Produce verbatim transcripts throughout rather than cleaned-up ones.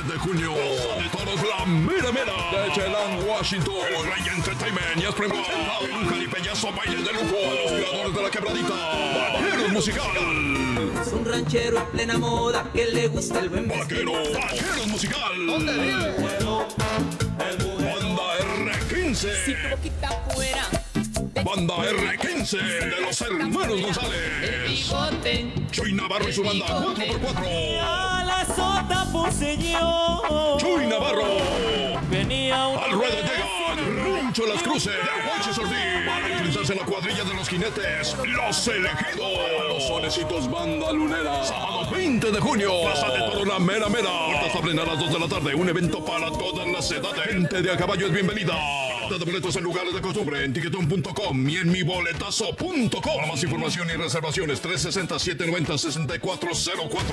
de junio. Plaza de Toros La Mera Mera. De Chelan, Washington. El Rey Entertainment y es presenta un jalipeñazo baile de lujo. A los creadores de la quebradita. Vaqueros Musical. Es un ranchero en plena moda que le gusta el buen Vaquero, Vaqueros Musical. ¿Dónde vive? Banda R quince. Si tu boquita fuera Banda R quince de los hermanos González. bigote, Chuy Navarro y su banda cuatro por cuatro. A la sota puse yo. Chuy Navarro. Venía un Al ruedo llega Rancho Las Cruces de Huaches Ortiz. Para utilizarse en la cuadrilla de los jinetes, Los Elegidos. Los Solecitos Banda Lunera. Sábado veinte de junio. Plaza de Toro La Mera Mera. Puertas abren a las dos de la tarde. Un evento para todas las edades. Gente de a caballo es bienvenida. De boletos en lugares de costumbre en tiquetón punto com y en mi boletazo punto com. Para más información y reservaciones tres sesenta, siete noventa, sesenta y cuatro cero cuatro.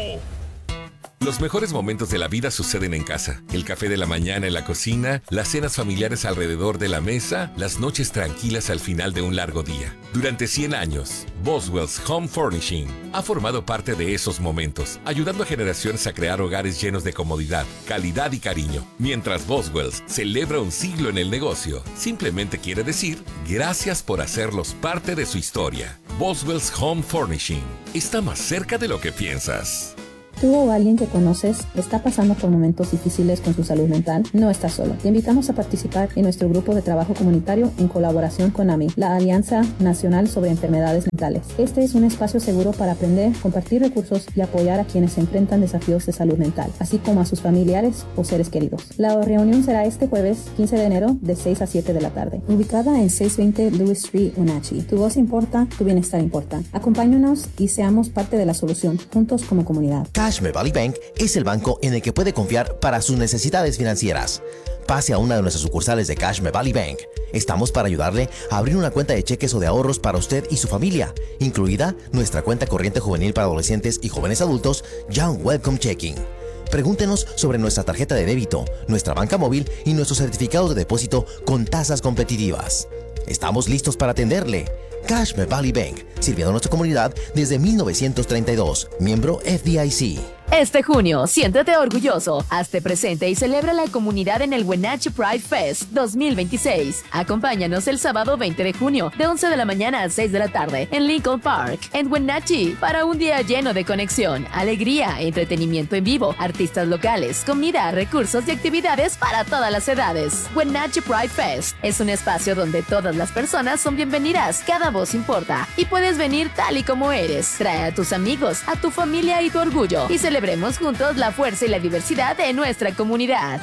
Los mejores momentos de la vida suceden en casa. El café de la mañana en la cocina, las cenas familiares alrededor de la mesa, las noches tranquilas al final de un largo día. Durante cien años, Boswell's Home Furnishing ha formado parte de esos momentos, ayudando a generaciones a crear hogares llenos de comodidad, calidad y cariño. Mientras Boswell's celebra un siglo en el negocio, simplemente quiere decir gracias por hacerlos parte de su historia. Boswell's Home Furnishing está más cerca de lo que piensas. ¿Tú o alguien que conoces está pasando por momentos difíciles con su salud mental? No estás solo. Te invitamos a participar en nuestro grupo de trabajo comunitario en colaboración con A M I, la Alianza Nacional sobre Enfermedades Mentales. Este es un espacio seguro para aprender, compartir recursos y apoyar a quienes se enfrentan desafíos de salud mental, así como a sus familiares o seres queridos. La reunión será este jueves quince de enero de seis a siete de la tarde, ubicada en seiscientos veinte Lewis Street, Wenatchee. Tu voz importa, tu bienestar importa. Acompáñanos y seamos parte de la solución, juntos como comunidad. Cashme Valley Bank es el banco en el que puede confiar para sus necesidades financieras. Pase a una de nuestras sucursales de Cashme Valley Bank. Estamos para ayudarle a abrir una cuenta de cheques o de ahorros para usted y su familia, incluida nuestra cuenta corriente juvenil para adolescentes y jóvenes adultos, Young Welcome Checking. Pregúntenos sobre nuestra tarjeta de débito, nuestra banca móvil y nuestros certificados de depósito con tasas competitivas. Estamos listos para atenderle. Cashme Valley Bank, sirviendo a nuestra comunidad desde mil novecientos treinta y dos, miembro F D I C. Este junio, siéntete orgulloso, hazte presente y celebra la comunidad en el Wenatchee Pride Fest dos mil veintiséis. Acompáñanos el sábado veinte de junio, de once de la mañana a seis de la tarde, en Lincoln Park, en Wenatchee, para un día lleno de conexión, alegría, entretenimiento en vivo, artistas locales, comida, recursos y actividades para todas las edades. Wenatchee Pride Fest es un espacio donde todas las personas son bienvenidas, cada voz importa, y puedes venir tal y como eres. Trae a tus amigos, a tu familia y tu orgullo, y celebremos juntos la fuerza y la diversidad de nuestra comunidad.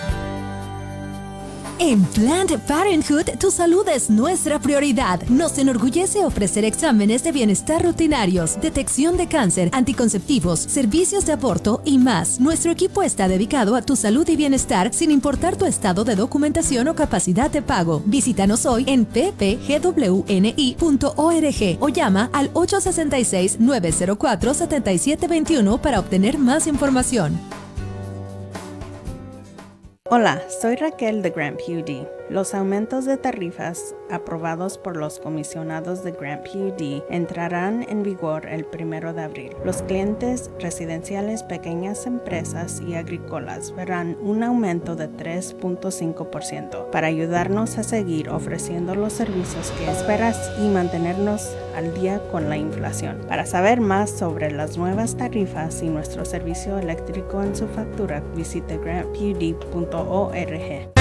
En Planned Parenthood, tu salud es nuestra prioridad. Nos enorgullece ofrecer exámenes de bienestar rutinarios, detección de cáncer, anticonceptivos, servicios de aborto y más. Nuestro equipo está dedicado a tu salud y bienestar sin importar tu estado de documentación o capacidad de pago. Visítanos hoy en p p g w n i punto org o llama al ocho seis seis, nueve cero cuatro, siete siete dos uno para obtener más información. Hola, soy Raquel de Grant P U D. Los aumentos de tarifas aprobados por los comisionados de Grant P U D entrarán en vigor el primero de abril. Los clientes residenciales, pequeñas empresas y agrícolas verán un aumento de tres punto cinco por ciento para ayudarnos a seguir ofreciendo los servicios que esperas y mantenernos al día con la inflación. Para saber más sobre las nuevas tarifas y nuestro servicio eléctrico en su factura, visite grant p u d punto org.